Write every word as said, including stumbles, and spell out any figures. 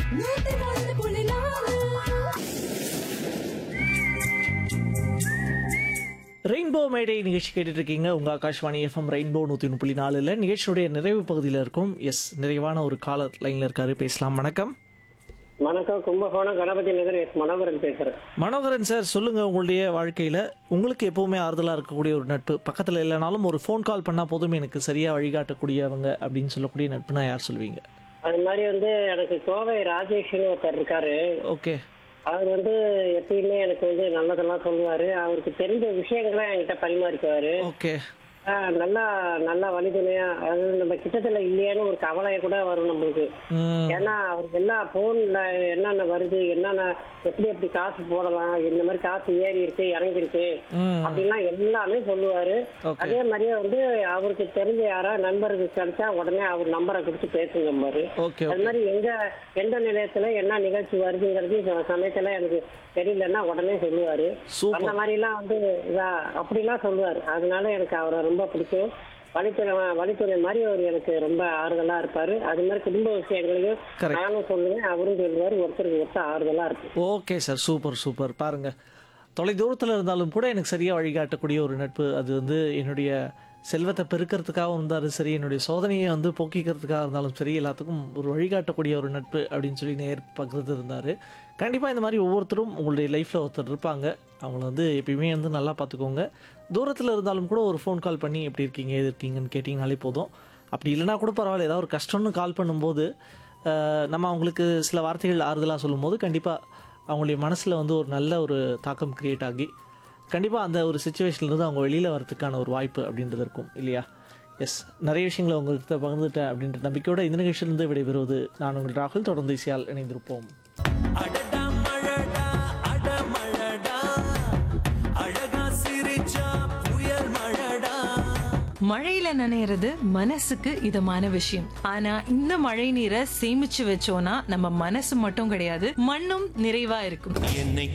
நூத்தி நாலு புள்ளி நாலு. ரெயின்போ மேடை நிகழ்ச்சி கேட்டுட்டு இருக்கீங்க உங்கள் ஆகாஷ்வாணி எஃப்எம் ரெயின்போ நூற்றி ஒன்று புள்ளி நாலில் நிகழ்ச்சியுடைய நிறைவு பகுதியில் இருக்கும். எஸ், நிறைவான ஒரு காலர் லைனில் இருக்காரு, பேசலாம். வணக்கம். வணக்கம், கும்பகோணம் கணபதி நகர் எஸ் மனோகரன் பேசுறேன். மனோகரன் சார், சொல்லுங்கள். உங்களுடைய வாழ்க்கையில் உங்களுக்கு எப்போவுமே ஆறுதலாக இருக்கக்கூடிய ஒரு நட்பு, பக்கத்தில் இல்லைனாலும் ஒரு ஃபோன் கால் பண்ணால் போதும் எனக்கு சரியாக வழிகாட்டக்கூடியவங்க அப்படின்னு சொல்லக்கூடிய நட்புனா யார் சொல்லுவீங்க? அது மாதிரி வந்து எனக்கு கோவை ராஜேஷ்னு ஒருத்தர் இருக்காரு. ஓகே. அவர் வந்து எப்பயுமே எனக்கு வந்து நல்லதெல்லாம் சொல்லுவாரு. அவருக்கு தெரிஞ்ச விஷயங்களை என்கிட்ட பரிமாறிக்குவாரு. ஓகே. ஆஹ் நல்லா நல்லா வழிதுணையா, அது நம்ம கிட்டத்துல இல்லையான்னு ஒரு கவலையை கூட வரும் நம்மளுக்கு. ம். ஏன்னா அவருக்கு எல்லா போன்ல என்னென்ன வருது, என்னென்ன எப்படி எப்படி காசு போடலாம், இந்த மாதிரி காசு ஏறி இருக்கு இறங்கி இருக்கு ம். அப்படின்லாம் எல்லாமே சொல்லுவாரு. ஓகே. அதே மாதிரியே வந்து அவருக்கு தெரிஞ்ச யாரா நண்பருக்கு கிடைச்சா உடனே அவர் நம்பரை கொடுத்து பேசுங்க பாரு. ஓகே. அது மாதிரி எங்க எந்த நிலையத்துல என்ன நிகழ்ச்சி வருதுங்கிறது சில சமயத்துல எனக்கு தெரியலன்னா உடனே சொல்லுவாரு. சூப்பர். அந்த மாதிரி எல்லாம் வந்து இதா- அப்படிலாம் சொல்லுவாரு. அதனால எனக்கு அவரை ரொம்ப பிடிக்கும். வழித்துறை வழித்துறை மாதிரி அவர் எனக்கு ரொம்ப ஆறுதலா இருப்பாரு. அது மாதிரி குடும்ப விஷயங்களையும் Correct. நானும் சொல்லுவேன், அவரும் சொல்லுவாரு. ஒருத்தருக்கு ஒருத்தர் ஆறுதலா இருக்கு. Okay sir, super super. பாருங்க, தொலை தூரத்தில் இருந்தாலும் கூட எனக்கு சரியாக வழிகாட்டக்கூடிய ஒரு நட்பு. அது வந்து என்னுடைய செல்வத்தை பெருக்கிறதுக்காகவும் இருந்தாலும் சரி, என்னுடைய சோதனையை வந்து போக்கிக்கிறதுக்காக இருந்தாலும் சரி, எல்லாத்துக்கும் ஒரு வழிகாட்டக்கூடிய ஒரு நட்பு அப்படின்னு சொல்லி நேர் பகிர்ந்து இருந்தார். கண்டிப்பாக இந்த மாதிரி ஒவ்வொருத்தரும் உங்களுடைய லைஃப்பில் ஒருத்தர் இருப்பாங்க. அவங்கள வந்து எப்பயுமே வந்து நல்லா பார்த்துக்கோங்க. தூரத்தில் இருந்தாலும் கூட ஒரு ஃபோன் கால் பண்ணி எப்படி இருக்கீங்க, எது இருக்கீங்கன்னு கேட்டிங்கனாலே போதும். அப்படி இல்லைனா கூட பரவாயில்ல, ஏதாவது ஒரு கஷ்டம்னு கால் பண்ணும்போது ஆஹ், நம்ம அவங்களுக்கு சில வார்த்தைகள் ஆறுதலாக சொல்லும்போது கண்டிப்பாக அவங்களுடைய மனசில் வந்து ஒரு நல்ல ஒரு தாக்கம் க்ரியேட் ஆகி கண்டிப்பாக அந்த ஒரு சுச்சுவேஷன்லேருந்து அவங்க வெளியில் வரதுக்கான ஒரு வாய்ப்பு அப்படின்றது இருக்கும் இல்லையா? எஸ், நிறைய விஷயங்களை உங்கள்கிட்ட பகிர்ந்துட்டேன் அப்படின்ற நம்பிக்கையோட இந்த நிகழ்ச்சியிலிருந்து விடைபெறுவது நான் உங்கள் ராகுல். தொடர்ந்து இசையால் இணைந்திருப்போம். அடடா மழடா அடமழடா அழகா சிரிச்சா புயல் மழடா. மழையில நனையிறது மனசுக்கு இதமான விஷயம். ஆனா இந்த மழை நீரை சேமிச்சு வச்சோம்னா நம்ம மனசு மட்டும் கிடையாது, மண்ணும் நிறைவா இருக்கும். என்னை